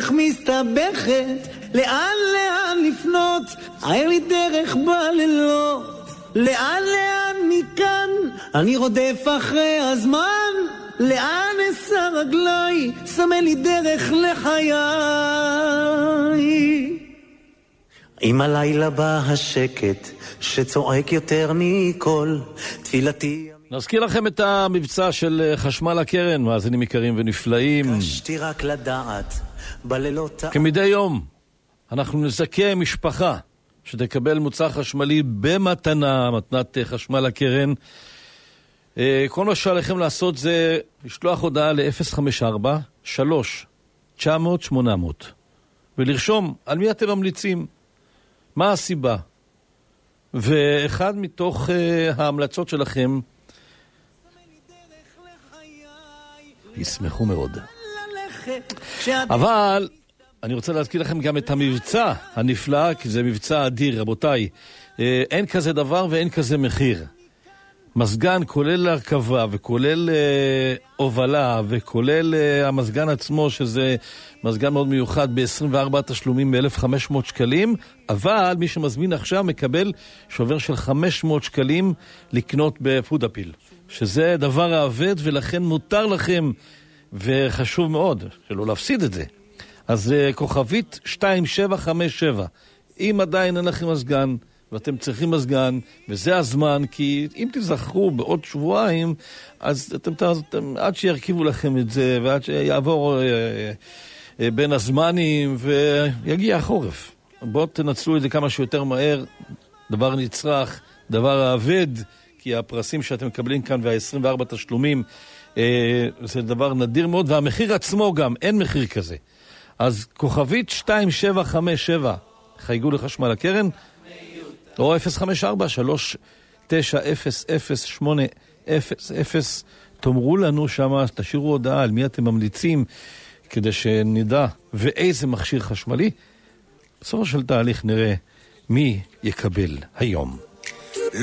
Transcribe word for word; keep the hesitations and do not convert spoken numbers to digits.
כך מסתבכת, לאן לאן לפנות, עיר לי דרך בלילות, לאן לאן מכאן, אני רודף אחרי הזמן, לאן אסע רגלי, סמל לי דרך לחיי. אם הלילה בא השקט שצועק יותר מכל, תפילתי. נזכיר לכם את המבצע של חשמל הקרן, מאזינים יקרים ונפלאים. קשתי רק לדעת בלילות. כמדי יום אנחנו נזכה משפחה שתקבל מוצר חשמלי במתנה, מתנת חשמל הקרן. כל מה שעליכם לעשות זה לשלוח הודעה ל-אפס חמש ארבע שלוש תשע מאות שמונה מאות ולרשום על מי אתם ממליצים, מה הסיבה, ואחד מתוך uh, ההמלצות שלכם ישמחו מאוד. אבל אני רוצה להזכיר לכם גם את המבצע הנפלא, כי זה מבצע אדיר, רבותיי. uh, אין כזה דבר ואין כזה מחיר. מסגן כולל הרכבה וכולל אה, הובלה וכולל אה, המסגן עצמו, שזה מסגן מאוד מיוחד, ב-עשרים וארבעה תשלומים ב-אלף וחמש מאות שקלים, אבל מי שמזמין עכשיו מקבל שובר של חמש מאות שקלים לקנות בפודאפיל, שזה דבר העבד, ולכן מותר לכם וחשוב מאוד שלא להפסיד את זה. אז אה, כוכבית שתיים שבע חמש שבע, אם עדיין אין לכם מסגן ואתם צריכים מזגן, וזה הזמן, כי אם תזכרו בעוד שבועיים, אז אתם, אתם עד שירכיבו לכם את זה, ועד שיעבור אה, אה, בין הזמנים, ויגיע החורף. בואו תנצלו את זה כמה שיותר מהר, דבר נצרך, דבר העבד, כי הפרסים שאתם מקבלים כאן, וה-עשרים וארבעה תשלומים, אה, זה דבר נדיר מאוד, והמחיר עצמו גם, אין מחיר כזה. אז כוכבית שתיים שבע חמש שבע, חייגו לחשמל הקרן, או אפס חמש ארבע שלוש תשע אפס אפס שמונה אפס אפס. תאמרו לנו שמה, תשאירו הודעה על מי אתם ממליצים, כדי שנדע ואיזה מכשיר חשמלי. בסופו של תהליך נראה מי יקבל היום.